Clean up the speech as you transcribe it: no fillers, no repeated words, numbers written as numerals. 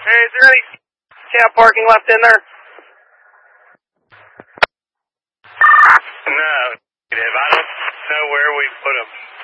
Hey, is there any cab parking left in there? No, I don't know where we put them.